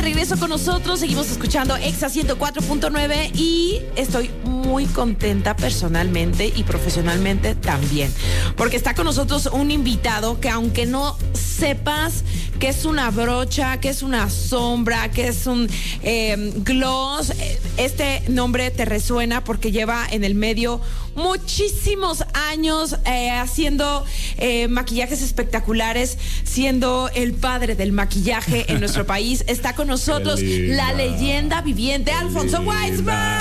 regreso con nosotros. Seguimos escuchando Exa 104.9 y estoy muy contenta personalmente y profesionalmente también, porque está con nosotros un invitado que, aunque no sepas que es una brocha, que es una sombra, que es un gloss, este nombre te resuena porque lleva en el medio muchísimos años haciendo maquillajes espectaculares, siendo el padre del maquillaje en nuestro país. Está con nosotros la leyenda viviente, Alfonso Weisman.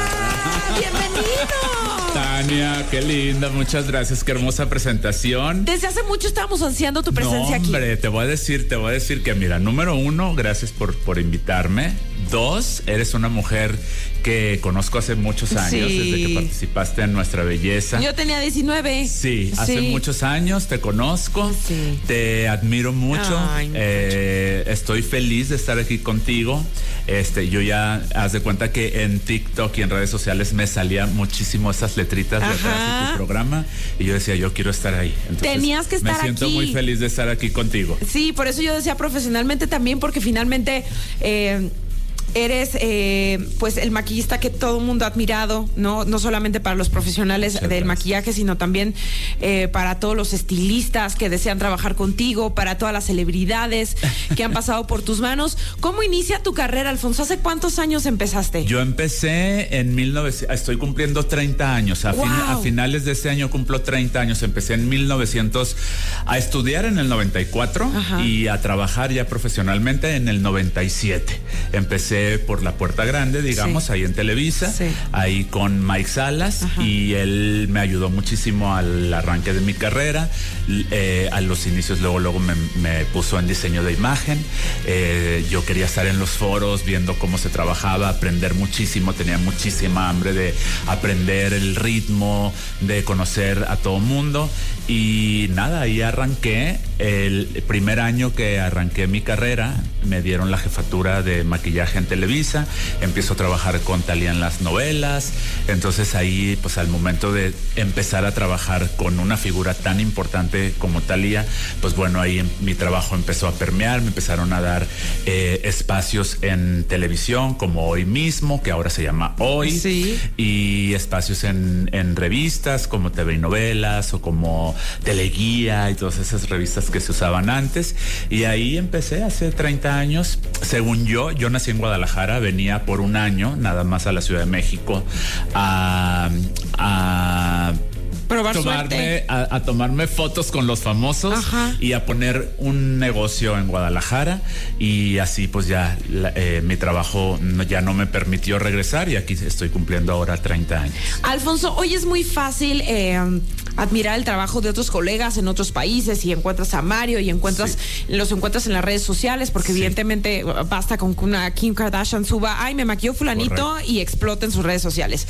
¡Bienvenido! Tania, qué linda, muchas gracias, qué hermosa presentación. Desde hace mucho estábamos ansiando tu presencia aquí. Hombre, te voy a decir que mira, número 1, gracias por invitarme. 2, eres una mujer que conozco hace muchos años, desde que participaste en Nuestra Belleza. Yo tenía 19. Sí, hace muchos años te conozco, te admiro mucho. Estoy feliz de estar aquí contigo. Yo ya, haz de cuenta que en TikTok y en redes sociales me salían muchísimo esas letritas de atrás de tu programa y yo decía, yo quiero estar ahí. Entonces, tenías que estar aquí. Me siento muy feliz de estar aquí contigo. Sí, por eso yo decía profesionalmente también, porque finalmente eres pues el maquillista que todo el mundo ha admirado, no solamente para los profesionales del maquillaje, sino también para todos los estilistas que desean trabajar contigo, para todas las celebridades que han pasado por tus manos. ¿Cómo inicia tu carrera, Alfonso? ¿Hace cuántos años empezaste? Yo empecé en 1900, estoy cumpliendo 30 años. A finales de este año cumplo 30 años. Empecé en 1900 a estudiar en el 94 y a trabajar ya profesionalmente en el 97. Empecé por la puerta grande, digamos, ahí en Televisa, ahí con Mike Salas, y él me ayudó muchísimo al arranque de mi carrera. A los inicios luego me puso en diseño de imagen. Yo quería estar en los foros viendo cómo se trabajaba, aprender muchísimo, tenía muchísima hambre de aprender el ritmo, de conocer a todo mundo, y nada, ahí arranqué. El primer año que arranqué mi carrera me dieron la jefatura de maquillaje en Televisa, empiezo a trabajar con Talía en las novelas. Entonces ahí, pues al momento de empezar a trabajar con una figura tan importante como Talía, pues bueno, ahí mi trabajo empezó a permear, me empezaron a dar espacios en televisión como Hoy Mismo, que ahora se llama Hoy, y espacios en revistas como TV y Novelas o como Teleguía y todas esas revistas que se usaban antes. Y ahí empecé hace 30 años. Según yo nací en Guadalajara, venía por un año nada más a la Ciudad de México a tomarme fotos con los famosos y a poner un negocio en Guadalajara, y así pues ya mi trabajo ya no me permitió regresar y aquí estoy cumpliendo ahora 30 años. Alfonso, hoy es muy fácil admirar el trabajo de otros colegas en otros países, y encuentras a Mario y los encuentras en las redes sociales, porque evidentemente basta con que una Kim Kardashian suba, ay, me maquilló fulanito, y explota en sus redes sociales.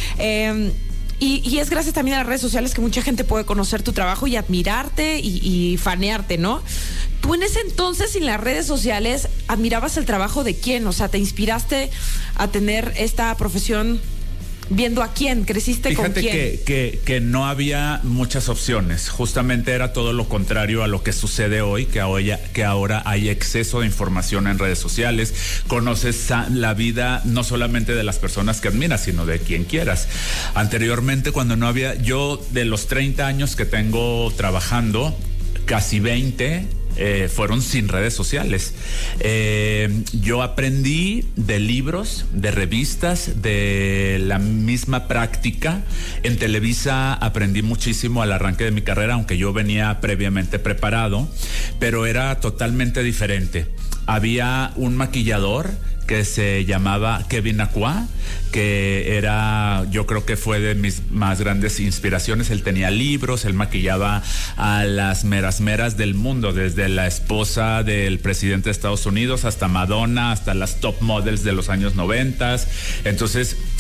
Y es gracias también a las redes sociales que mucha gente puede conocer tu trabajo y admirarte y fanearte, ¿no? Tú en ese entonces, en las redes sociales, ¿admirabas el trabajo de quién? O sea, ¿te inspiraste a tener esta profesión viendo a quién? ¿Creciste Fíjate con quién? que no había muchas opciones. Justamente era todo lo contrario a lo que sucede hoy, que ahora hay exceso de información en redes sociales. Conoces la vida no solamente de las personas que admiras, sino de quien quieras. Anteriormente, cuando no había, yo de los 30 años que tengo trabajando, casi 20 fueron sin redes sociales. Yo aprendí de libros, de revistas, de la misma práctica. En Televisa aprendí muchísimo al arranque de mi carrera, aunque yo venía previamente preparado, pero era totalmente diferente. Había un maquillador que se llamaba Kevin Acua, que era, yo creo que fue de mis más grandes inspiraciones. Él tenía libros, él maquillaba a las meras del mundo, desde la esposa del presidente de Estados Unidos hasta Madonna, hasta las top models de los años 90. Entonces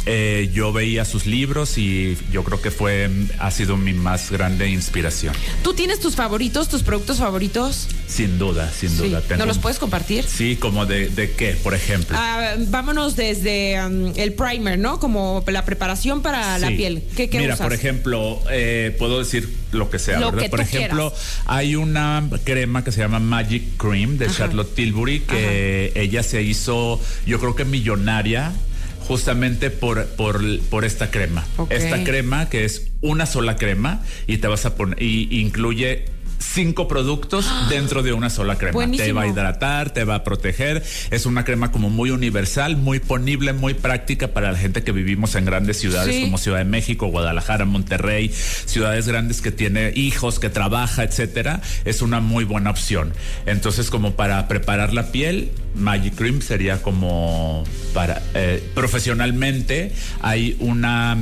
yo veía sus libros y yo creo que ha sido mi más grande inspiración. ¿Tú tienes tus favoritos, tus productos favoritos? Sin duda. ¿No los puedes compartir? Sí, como de qué, por ejemplo. Vámonos desde el primer, ¿no? Como la preparación para la piel. ¿Qué Mira, usas? por ejemplo, puedo decir lo que sea, ¿verdad? Por ejemplo, hay una crema que se llama Magic Cream de Charlotte Tilbury que ella se hizo, yo creo que millonaria, justamente por esta crema. Okay. Esta crema que es una sola crema y te vas a poner, y incluye 5 productos dentro de una sola crema. Buenísimo. Te va a hidratar, te va a proteger. Es una crema como muy universal, muy ponible, muy práctica para la gente que vivimos en grandes ciudades como Ciudad de México, Guadalajara, Monterrey, ciudades grandes que tiene hijos, que trabaja, etcétera. Es una muy buena opción. Entonces, como para preparar la piel, Magic Cream sería como para profesionalmente. Hay una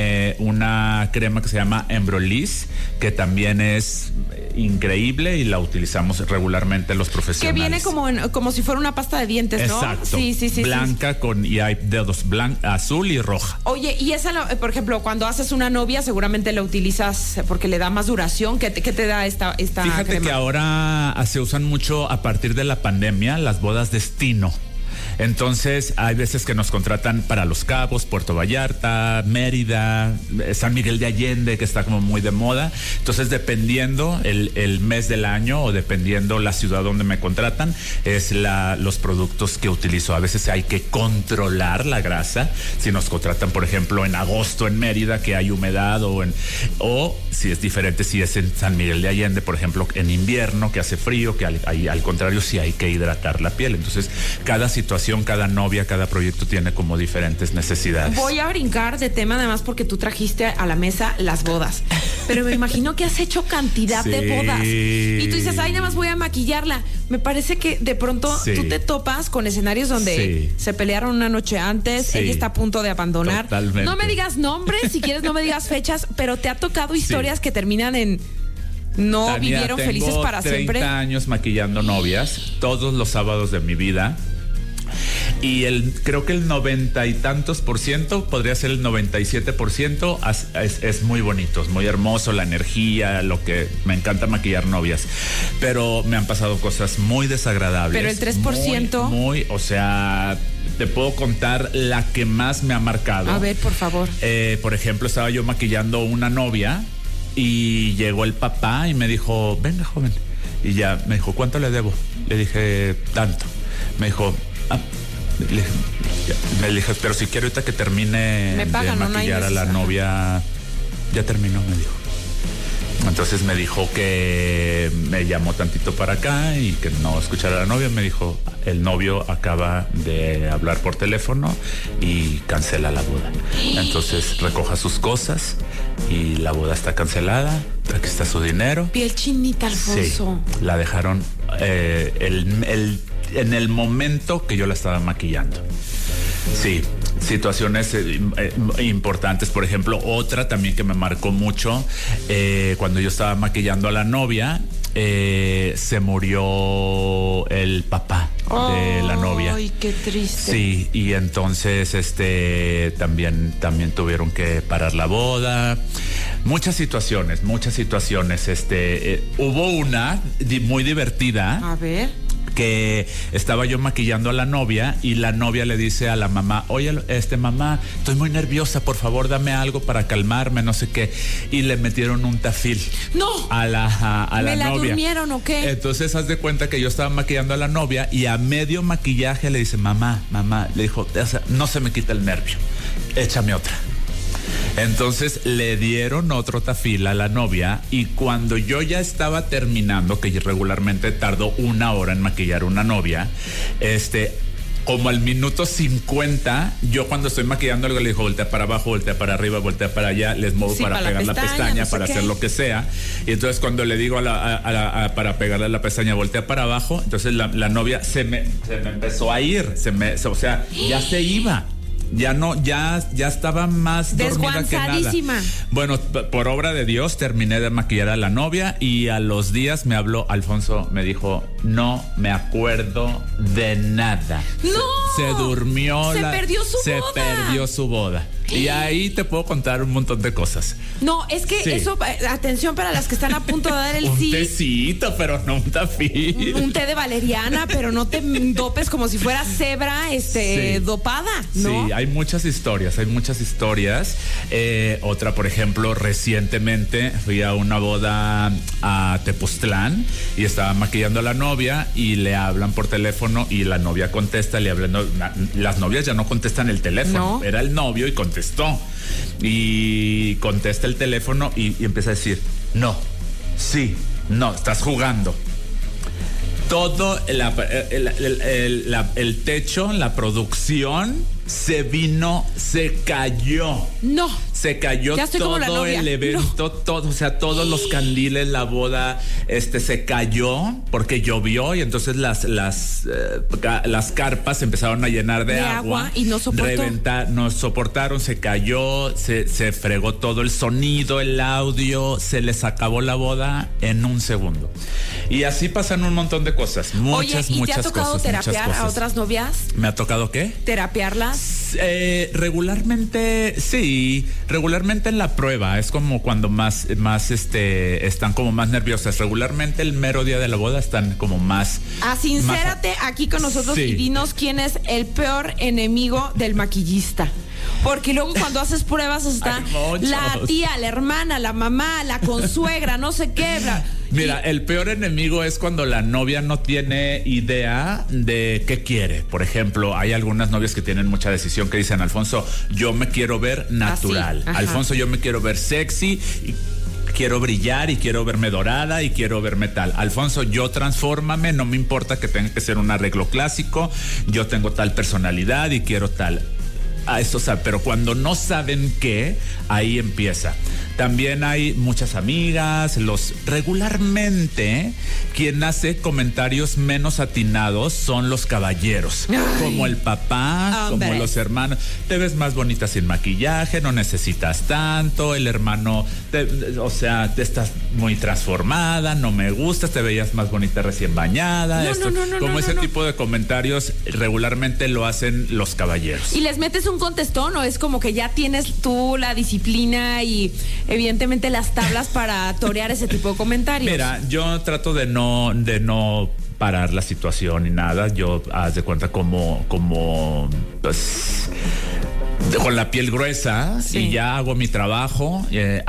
crema que se llama Embryolisse, que también es increíble y la utilizamos regularmente los profesionales. Que viene como si fuera una pasta de dientes, ¿no? Exacto. Sí. Blanca y hay dedos azul y roja. Oye, y esa, por ejemplo, cuando haces una novia, seguramente la utilizas porque le da más duración. ¿Qué te da esta Fíjate crema? Que ahora se usan mucho a partir de la pandemia las bodas destino. Entonces hay veces que nos contratan para Los Cabos, Puerto Vallarta, Mérida, San Miguel de Allende, que está como muy de moda. Entonces, dependiendo el mes del año o dependiendo la ciudad donde me contratan, es los productos que utilizo. A veces hay que controlar la grasa. Si nos contratan, por ejemplo, en agosto en Mérida, que hay humedad, o si es diferente, si es en San Miguel de Allende, por ejemplo, en invierno, que hace frío, que al contrario, sí hay que hidratar la piel. Entonces, cada situación, cada novia, cada proyecto tiene como diferentes necesidades. Voy a brincar de tema además porque tú trajiste a la mesa las bodas, pero me imagino que has hecho cantidad de bodas y tú dices, ay, nada más voy a maquillarla. Me parece que de pronto tú te topas con escenarios donde se pelearon una noche antes, ella está a punto de abandonar. Totalmente. No me digas nombres, si quieres no me digas fechas, pero te ha tocado historias que terminan en no vivieron felices para siempre. 30 años maquillando novias todos los sábados de mi vida. Y creo que el 90 y tantos %, podría ser el 97%, es muy bonito, es muy hermoso, la energía, lo que me encanta maquillar novias. Pero me han pasado cosas muy desagradables. Pero el 3%. O sea, te puedo contar la que más me ha marcado. A ver, por favor. Por ejemplo, estaba yo maquillando una novia y llegó el papá y me dijo, venga, joven. Y ya me dijo, ¿cuánto le debo? Le dije, tanto. Me dijo, me dije, pero si quiero ahorita que termine de maquillar a la novia, ya terminó, me dijo. Entonces me dijo que me llamó tantito para acá y que no escuchara a la novia. Me dijo, el novio acaba de hablar por teléfono y cancela la boda. Entonces recoja sus cosas y la boda está cancelada. Aquí está su dinero. Piel chinita, Alfonso. Sí, la dejaron en el momento que yo la estaba maquillando. Sí, situaciones importantes. Por ejemplo, otra también que me marcó mucho, cuando yo estaba maquillando a la novia, se murió el papá de la novia. Ay, qué triste. Sí, y entonces también tuvieron que parar la boda. Muchas situaciones. Hubo una muy divertida. A ver. Que estaba yo maquillando a la novia y la novia le dice a la mamá, oye, mamá, estoy muy nerviosa, por favor dame algo para calmarme, no sé qué. Y le metieron un tafil. ¡No! A la novia. ¿Me la durmieron o qué? Entonces haz de cuenta que yo estaba maquillando a la novia y a medio maquillaje le dice, mamá, le dijo, o sea, no se me quita el nervio, échame otra. Entonces le dieron otro tafil a la novia y cuando yo ya estaba terminando, que regularmente tardo 1 hora en maquillar una novia, como al minuto 50, yo cuando estoy maquillando algo le digo, voltea para abajo, voltea para arriba, voltea para allá, les muevo para pegar la pestaña, para hacer lo que sea. Y entonces cuando le digo para pegarle la pestaña, voltea para abajo, entonces la novia se me empezó a ir, o sea, ya se iba. ya estaba más dormida que nada. Bueno, por obra de Dios terminé de maquillar a la novia y a los días me habló Alfonso, me dijo, no me acuerdo de nada. ¡No! Se durmió. Se perdió su boda. Y ahí te puedo contar un montón de cosas. No, es que eso, atención para las que están a punto de dar el un sí. Un tecito, pero no un tafí. Un té de valeriana, pero no te dopes como si fuera cebra dopada, ¿no? Sí, hay muchas historias. Otra, por ejemplo, recientemente fui a una boda a Tepoztlán y estaba maquillando a la novia y le hablan por teléfono y la novia contesta, le hablan. Las novias ya no contestan el teléfono. No. Era el novio y contestó. Y contesta el teléfono y empieza a decir, no, sí, no, estás jugando. Todo el techo, la producción se cayó. No. Se cayó todo el evento, todo, o sea, todos los candiles, la boda, se cayó porque llovió y entonces las carpas empezaron a llenar de agua y no soportaron, se cayó, se fregó todo el sonido, el audio, se les acabó la boda en un segundo. Y así pasan un montón de cosas, muchas cosas. ¿Y te ha tocado terapiar a otras novias? ¿Me ha tocado qué? ¿Terapiarlas? Regularmente, sí. Regularmente en la prueba es como cuando más están como más nerviosas. Regularmente el mero día de la boda están como más. Sincérate aquí con nosotros y dinos quién es el peor enemigo del maquillista. Porque luego cuando haces pruebas está la tía, la hermana, la mamá, la consuegra, no sé qué. Mira, el peor enemigo es cuando la novia no tiene idea de qué quiere. Por ejemplo, hay algunas novias que tienen mucha decisión que dicen, Alfonso, yo me quiero ver natural. Alfonso, yo me quiero ver sexy y quiero brillar y quiero verme dorada y quiero verme tal. Alfonso, yo transfórmame, no me importa que tenga que ser un arreglo clásico, yo tengo tal personalidad y quiero tal. Pero cuando no saben qué, ahí empieza. También hay muchas amigas, regularmente quien hace comentarios menos atinados son los caballeros. Ay, como el papá, como los hermanos. Te ves más bonita sin maquillaje, no necesitas tanto. El hermano, te estás muy transformada, no me gustas, te veías más bonita recién bañada. Ese tipo de comentarios regularmente lo hacen los caballeros. ¿Y les metes un contestón o es como que ya tienes tú la disciplina y evidentemente las tablas para torear ese tipo de comentarios? Mira, yo trato de no parar la situación ni nada. Yo haz de cuenta como pues con la piel gruesa y ya hago mi trabajo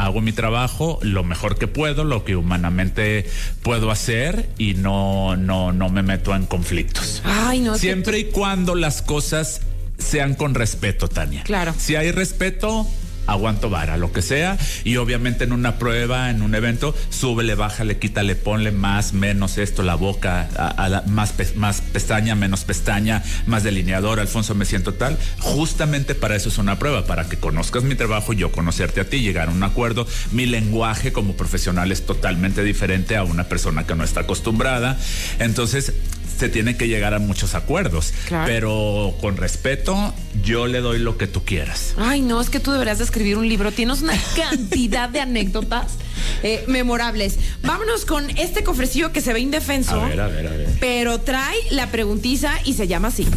lo mejor que puedo, lo que humanamente puedo hacer y no me meto en conflictos. Ay, no. Siempre y cuando las cosas sean con respeto, Tania. Claro. Si hay respeto, aguanto vara, lo que sea, y obviamente en una prueba, en un evento, súbele, bájale, quítale, ponle más, menos esto, la boca, más pestaña, menos pestaña, más delineador, Alfonso, me siento tal. Justamente para eso es una prueba, para que conozcas mi trabajo, yo conocerte a ti, llegar a un acuerdo. Mi lenguaje como profesional es totalmente diferente a una persona que no está acostumbrada, entonces se tiene que llegar a muchos acuerdos, claro, pero con respeto, yo le doy lo que tú quieras. Ay, no, es que tú deberías de escribir un libro. Tienes una cantidad de anécdotas memorables. Vámonos con este cofrecillo que se ve indefenso. A ver. Pero trae la preguntiza y se llama así.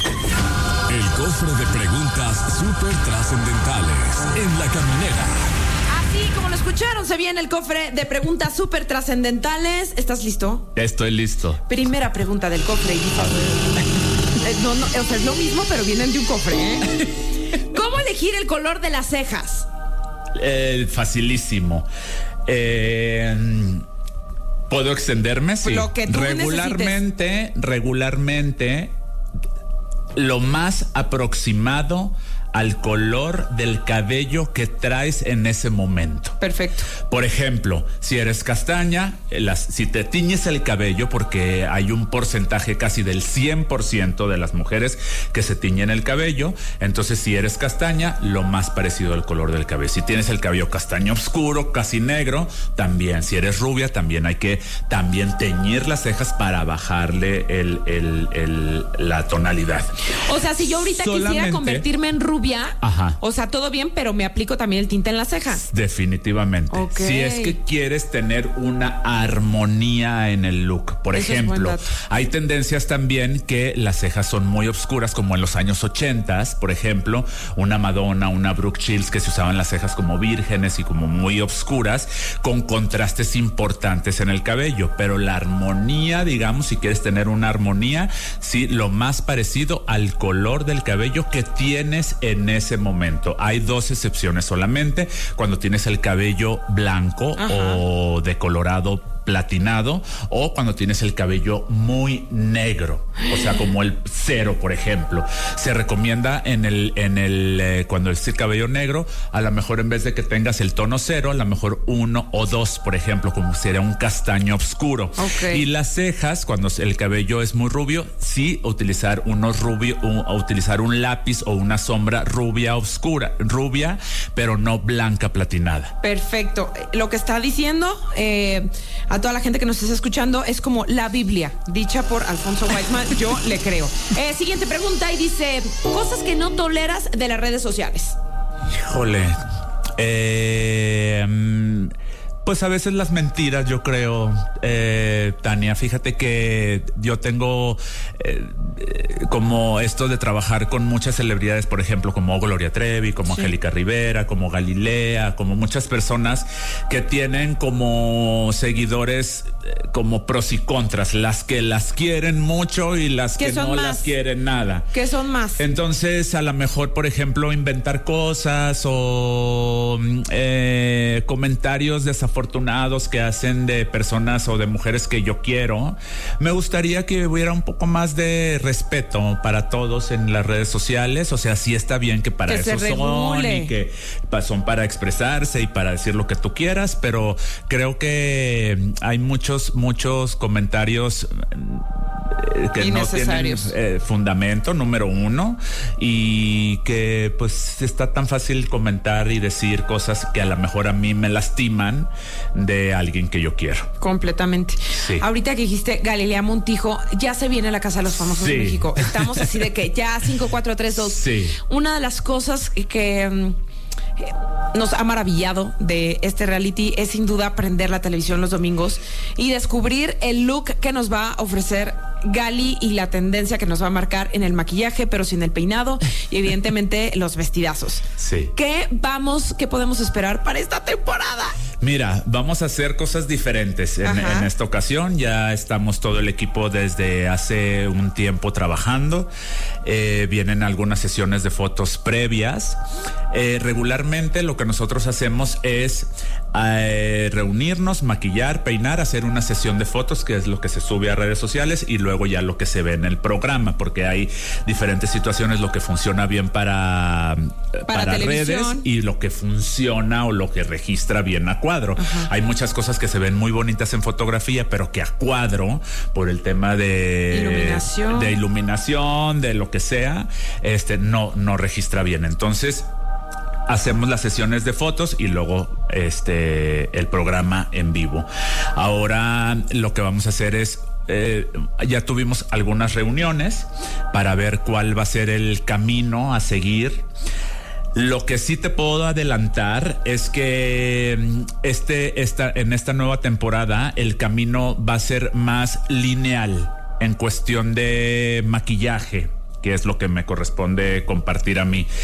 El cofre de preguntas súper trascendentales en La Caminera. Así como lo escucharon, se viene el cofre de preguntas súper trascendentales. ¿Estás listo? Estoy listo. Primera pregunta del cofre. Es lo mismo, pero vienen de un cofre, ¿eh? ¿Cómo elegir el color de las cejas? Facilísimo. ¿Puedo extenderme? Sí. Lo que tú regularmente, lo más aproximado al color del cabello que traes en ese momento. Perfecto. Por ejemplo, si eres castaña, si te tiñes el cabello, porque hay un porcentaje casi del 100% de las mujeres que se tiñen el cabello, entonces si eres castaña, lo más parecido al color del cabello. Si tienes el cabello castaño oscuro, casi negro, también. Si eres rubia, también hay que teñir las cejas para bajarle la tonalidad. O sea, si yo ahorita quisiera convertirme en rubia, o sea, todo bien, pero me aplico también el tinte en la ceja. Definitivamente. Okay. Si es que quieres tener una armonía en el look. Por ejemplo, hay tendencias también que las cejas son muy oscuras, como en los años 80, por ejemplo, una Madonna, una Brooke Shields, que se usaban las cejas como vírgenes y como muy oscuras, con contrastes importantes en el cabello. Pero la armonía, digamos, si quieres tener una armonía, sí, lo más parecido al color del cabello que tienes en ese momento. Hay 2 excepciones solamente: cuando tienes el cabello blanco o decolorado platinado, o cuando tienes el cabello muy negro, o sea, como el cero, por ejemplo. Se recomienda cuando es el cabello negro, a lo mejor en vez de que tengas el tono 0, a lo mejor 1 o 2, por ejemplo, como sería un castaño oscuro. Okay. Y las cejas, cuando el cabello es muy rubio, sí, utilizar utilizar un lápiz o una sombra rubia pero no blanca platinada. Perfecto. Lo que está diciendo a toda la gente que nos está escuchando es como la Biblia, dicha por Alfonso Weisman. Yo le creo. Siguiente pregunta, y dice: cosas que no toleras de las redes sociales. Híjole. Pues a veces las mentiras, yo creo, Tania. Fíjate que yo tengo como esto de trabajar con muchas celebridades, por ejemplo, como Gloria Trevi, como Angélica Rivera, como Galilea, como muchas personas que tienen como seguidores como pros y contras, las que las quieren mucho y las que no las quieren nada. ¿Qué son más? Entonces, a lo mejor, por ejemplo, inventar cosas o comentarios desafortunados que hacen de personas o de mujeres que yo quiero. Me gustaría que hubiera un poco más de respeto para todos en las redes sociales. O sea, sí está bien que para eso son y que son para expresarse y para decir lo que tú quieras, pero creo que hay muchos comentarios que no tienen fundamento, número uno, y que pues está tan fácil comentar y decir cosas que a lo mejor a mí me lastiman de alguien que yo quiero. Completamente. Sí. Ahorita que dijiste Galilea Montijo, ya se viene la Casa de los Famosos de México. Estamos así de que ya 5, 4, 3, 2. Sí. Una de las cosas que nos ha maravillado de este reality es sin duda prender la televisión los domingos y descubrir el look que nos va a ofrecer Gali y la tendencia que nos va a marcar en el maquillaje, pero sin el peinado, y evidentemente los vestidazos. Sí. ¿Qué podemos esperar para esta temporada? Mira, vamos a hacer cosas diferentes en esta ocasión. Ya estamos todo el equipo desde hace un tiempo trabajando. Vienen algunas sesiones de fotos previas. Regularmente lo que nosotros hacemos es reunirnos, maquillar, peinar, hacer una sesión de fotos, que es lo que se sube a redes sociales, y luego ya lo que se ve en el programa, porque hay diferentes situaciones, lo que funciona bien para redes y lo que funciona o lo que registra bien a cuadro. Hay muchas cosas que se ven muy bonitas en fotografía, pero que a cuadro, por el tema de iluminación, de lo que sea, no registra bien. Entonces hacemos las sesiones de fotos y luego el programa en vivo. Ahora lo que vamos a hacer es ya tuvimos algunas reuniones para ver cuál va a ser el camino a seguir. Lo que sí te puedo adelantar es que en esta nueva temporada el camino va a ser más lineal en cuestión de maquillaje, que es lo que me corresponde compartir a mí.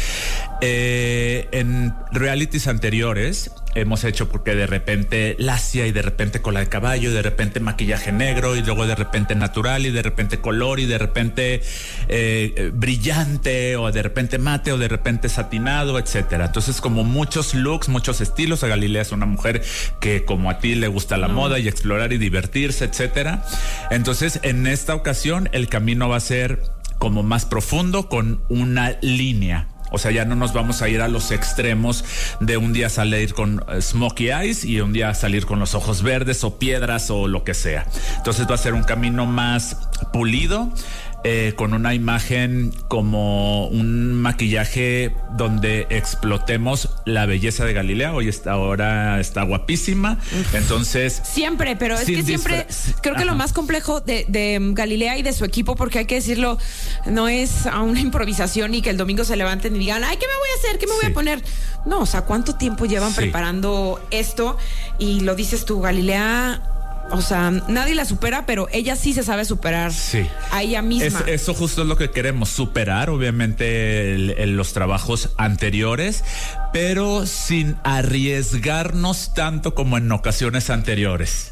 En realities anteriores hemos hecho porque de repente lacia y de repente cola de caballo y de repente maquillaje negro y luego de repente natural y de repente color y de repente brillante o de repente mate o de repente satinado, etcétera. Entonces, como muchos looks, muchos estilos. A Galilea es una mujer que, como a ti, le gusta la moda y explorar y divertirse, etcétera. Entonces, en esta ocasión el camino va a ser como más profundo, con una línea. O sea, ya no nos vamos a ir a los extremos de un día salir con smokey eyes y un día salir con los ojos verdes o piedras o lo que sea. Entonces va a ser un camino más pulido, con una imagen como un maquillaje donde explotemos la belleza de Galilea. Ahora está guapísima. Entonces siempre, pero es que siempre creo que lo más complejo de Galilea y de su equipo, porque hay que decirlo, no es a una improvisación y que el domingo se levanten y digan, ay, ¿qué me voy a hacer? ¿Qué me voy a poner? No, o sea, ¿cuánto tiempo llevan preparando esto? Y lo dices tú, Galilea, o sea, nadie la supera, pero ella sí se sabe superar a ella misma. Eso justo es lo que queremos, superar obviamente los trabajos anteriores, pero sin arriesgarnos tanto como en ocasiones anteriores.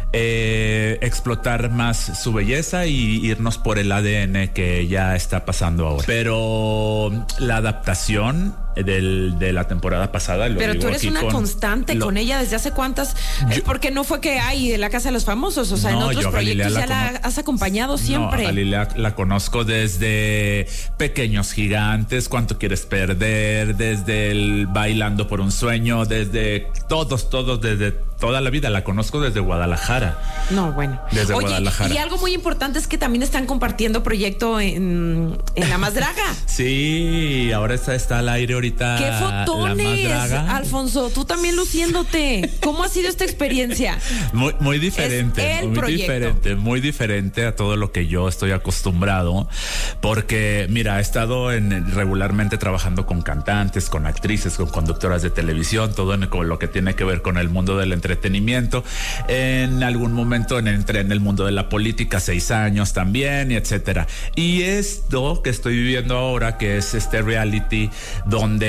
Explotar más su belleza y irnos por el ADN que ya está pasando ahora. Pero la adaptación de la temporada pasada. Pero tú eres una constante con ella desde hace cuántas, porque no fue que hay en la Casa de los Famosos, o sea, en otros proyectos ya la has acompañado siempre. No, Galilea la conozco desde Pequeños Gigantes, Cuánto Quieres Perder, desde el Bailando por un Sueño, desde todos, desde toda la vida. La conozco desde Guadalajara. No, bueno. Desde Guadalajara. Y algo muy importante es que también están compartiendo proyecto en La Más Draga. Sí, ahora está al aire ahorita. ¡Qué fotones, Alfonso! Tú también luciéndote. ¿Cómo ha sido esta experiencia? Muy diferente. Muy diferente a todo lo que yo estoy acostumbrado. Porque, mira, he estado regularmente trabajando con cantantes, con actrices, con conductoras de televisión, todo con lo que tiene que ver con el mundo del entretenimiento. En algún momento entré en el mundo de la política, 6 años también, y etcétera. Y esto que estoy viviendo ahora, que es este reality donde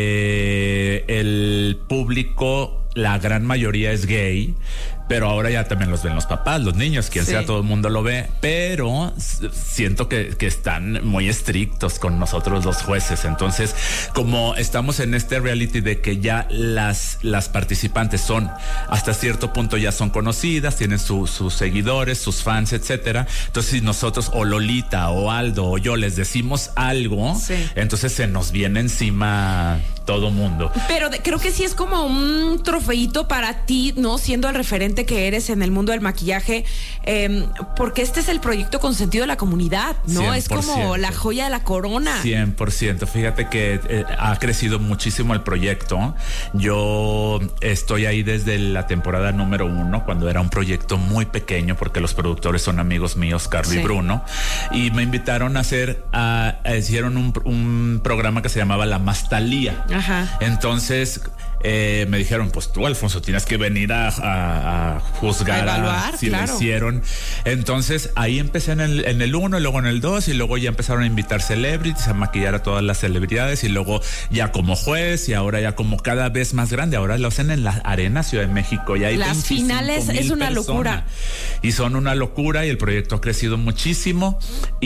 el público, la gran mayoría es gay, pero ahora ya también los ven los papás, los niños, quien sea, todo el mundo lo ve, pero siento que están muy estrictos con nosotros los jueces. Entonces, como estamos en este reality de que ya las participantes son, hasta cierto punto ya son conocidas, tienen sus seguidores, sus fans, etcétera. Entonces, si nosotros o Lolita o Aldo o yo les decimos algo, entonces se nos viene encima todo mundo. Pero creo que sí es como un trofeito para ti, ¿no? Siendo el referente que eres en el mundo del maquillaje, porque este es el proyecto consentido de la comunidad, ¿no? 100%. Es como la joya de la corona. 100%. Fíjate que ha crecido muchísimo el proyecto. Yo estoy ahí desde la temporada número 1, cuando era un proyecto muy pequeño, porque los productores son amigos míos, Carlos y Bruno, y me invitaron a hicieron un programa que se llamaba La Mastalía. Ajá. Entonces me dijeron, pues tú, Alfonso, tienes que venir a juzgar, a evaluar, si lo hicieron. Entonces ahí empecé en el 1 y luego en el 2, y luego ya empezaron a invitar celebrities, a maquillar a todas las celebridades, y luego ya como juez, y ahora ya como cada vez más grande. Ahora lo hacen en la Arena Ciudad de México, y hay las finales es una locura. Y son una locura, y el proyecto ha crecido muchísimo,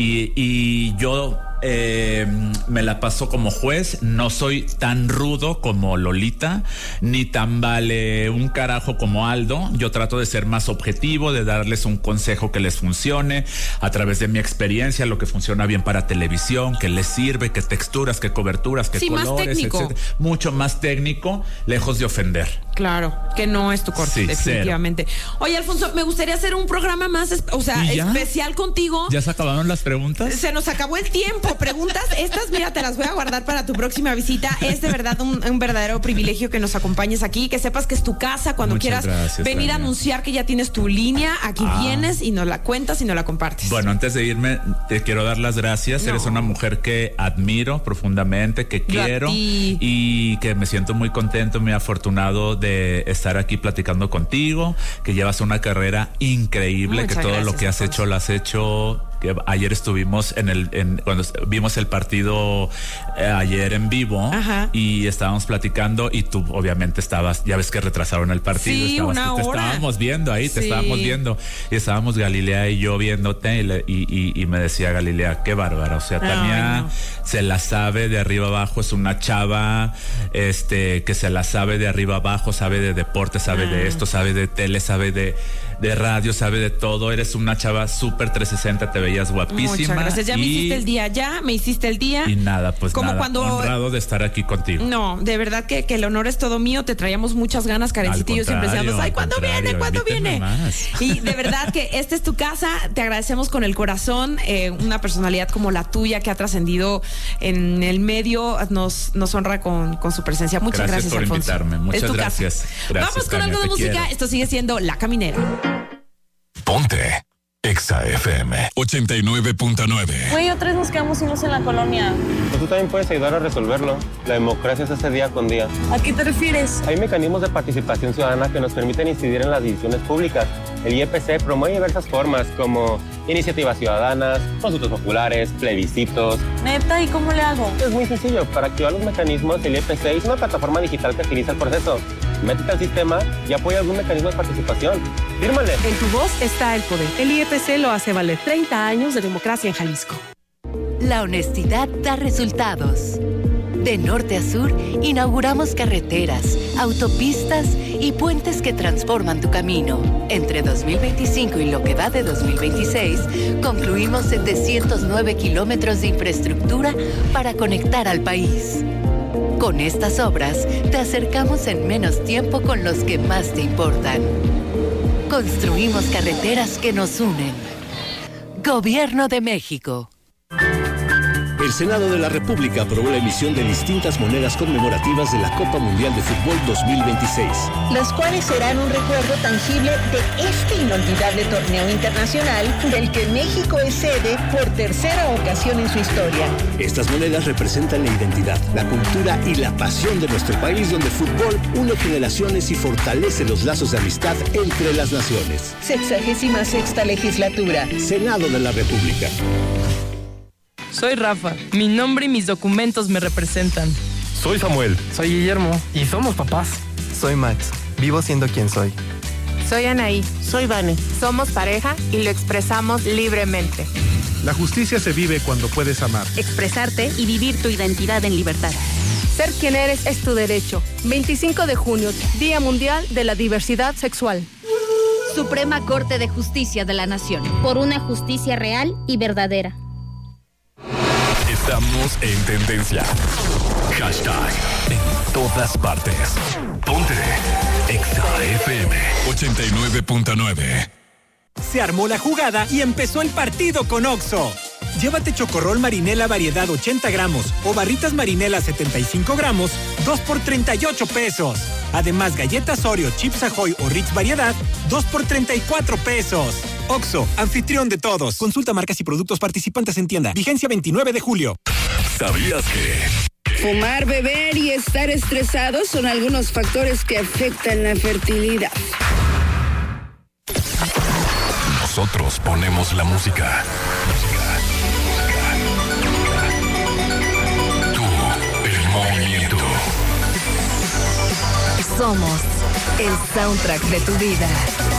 y yo me la paso como juez. No soy tan rudo como Lolita, ni tan vale un carajo como Aldo. Yo trato de ser más objetivo, de darles un consejo que les funcione a través de mi experiencia, lo que funciona bien para televisión, que les sirve, qué texturas, qué coberturas, qué colores, más técnico. Etcétera. Mucho más técnico, lejos de ofender. Claro, que no es tu corte, definitivamente. Cero. Oye, Alfonso, me gustaría hacer un programa más, especial contigo. ¿Ya se acabaron las preguntas? Se nos acabó el tiempo. Preguntas, estas, mira, te las voy a guardar para tu próxima visita. Es de verdad un verdadero privilegio que nos acompañes aquí, que sepas que es tu casa. Cuando Muchas quieras venir a anunciar que ya tienes tu línea, aquí vienes y nos la cuentas y nos la compartes. Bueno, antes de irme, te quiero dar las gracias. Eres una mujer que admiro profundamente, que quiero, y que me siento muy contento, muy afortunado de estar aquí platicando contigo, que llevas una carrera increíble. Muchas que todo lo que has hecho lo has hecho. Que ayer estuvimos cuando vimos el partido ayer en vivo. Ajá. Y estábamos platicando, y tú obviamente estabas, ya ves que retrasaron el partido. Sí, te estábamos viendo ahí, te estábamos viendo, y estábamos Galilea y yo viéndote, y me decía Galilea, qué bárbara, o sea, Tania se la sabe de arriba abajo, es una chava que se la sabe de arriba abajo, sabe de deporte, sabe de esto, sabe de tele, sabe de radio, sabe de todo. Eres una chava súper 360, te veías guapísima. Muchas gracias. Ya me hiciste el día, me hiciste el día. Y nada, pues como nada, cuando, honrado de estar aquí contigo. No, de verdad que el honor es todo mío. Te traíamos muchas ganas, Karencita, y yo siempre decíamos, ay, ¿cuándo viene? ¿Cuándo viene? Más. Y de verdad que esta es tu casa. Te agradecemos con el corazón. Una personalidad como la tuya que ha trascendido en el medio nos honra con su presencia. Muchas gracias, por Alfonso. Invitarme. Muchas gracias. Vamos con algo de música. Quiero. Esto sigue siendo La Caminera. Ponte Exa FM 89.9. Güey, otra vez nos quedamos sin luz en la colonia. Tú también puedes ayudar a resolverlo. La democracia se hace día con día. ¿A qué te refieres? Hay mecanismos de participación ciudadana que nos permiten incidir en las decisiones públicas. El IEPC promueve diversas formas como iniciativas ciudadanas, consultas populares, plebiscitos. ¿Neta? ¿Y cómo le hago? Es muy sencillo. Para activar los mecanismos, el IEPC es una plataforma digital que agiliza el proceso. Métete al sistema y apoya algún mecanismo de participación. ¡Fírmale! En tu voz está el poder. El IEPC lo hace valer. 30 años de democracia en Jalisco. La honestidad da resultados. De norte a sur, inauguramos carreteras, autopistas y puentes que transforman tu camino. Entre 2025 y lo que va de 2026, concluimos 709 kilómetros de infraestructura para conectar al país. Con estas obras, te acercamos en menos tiempo con los que más te importan. Construimos carreteras que nos unen. Gobierno de México. El Senado de la República aprobó la emisión de distintas monedas conmemorativas de la Copa Mundial de Fútbol 2026. Las cuales serán un recuerdo tangible de este inolvidable torneo internacional del que México es sede por tercera ocasión en su historia. Estas monedas representan la identidad, la cultura y la pasión de nuestro país, donde el fútbol une generaciones y fortalece los lazos de amistad entre las naciones. 66ª legislatura. Senado de la República. Soy Rafa. Mi nombre y mis documentos me representan. Soy Samuel. Soy Guillermo. Y somos papás. Soy Max. Vivo siendo quien soy. Soy Anaí. Soy Vane. Somos pareja y lo expresamos libremente. La justicia se vive cuando puedes amar. Expresarte y vivir tu identidad en libertad. Ser quien eres es tu derecho. 25 de junio, Día Mundial de la Diversidad Sexual. Suprema Corte de Justicia de la Nación. Por una justicia real y verdadera. Estamos en tendencia. Hashtag en todas partes. Ponte Exa FM 89.9. Se armó la jugada y empezó el partido con Oxxo. Llévate chocorrol marinela variedad 80 gramos o barritas marinela 75 gramos, 2 por 38 pesos. Además, galletas Oreo, Chips Ahoy o Ritz variedad, 2 por 34 pesos. Oxxo, anfitrión de todos. Consulta marcas y productos participantes en tienda. Vigencia 29 de julio. ¿Sabías que? Fumar, beber y estar estresados son algunos factores que afectan la fertilidad. Nosotros ponemos la música. Tú, el movimiento. Somos el soundtrack de tu vida.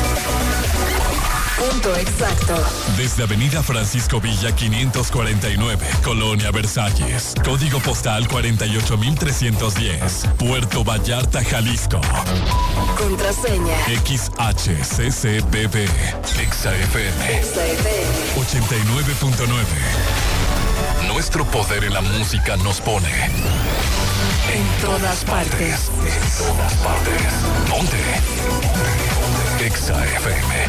Punto exacto. Desde Avenida Francisco Villa 549, Colonia Versalles. Código postal 48310. Puerto Vallarta, Jalisco. Contraseña XHCCBB. XAFM 89.9. Nuestro poder en la música nos pone en todas partes. En todas partes. Ponte Exa FM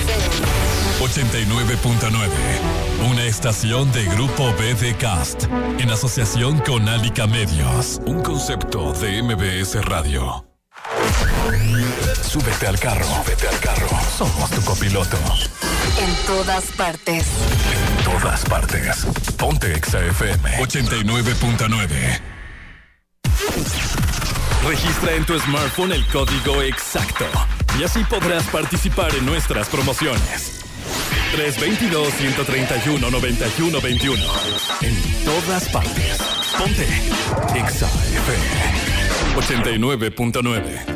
89.9. Una estación de Grupo BD Cast en asociación con Alica Medios. Un concepto de MBS Radio. Súbete al carro. Súbete al carro. Somos tu copiloto. En todas partes. En todas partes. Ponte Exa FM 89.9. Registra en tu smartphone el código exacto y así podrás participar en nuestras promociones. 322-131-9121. En todas partes. Ponte Exa FM 89.9.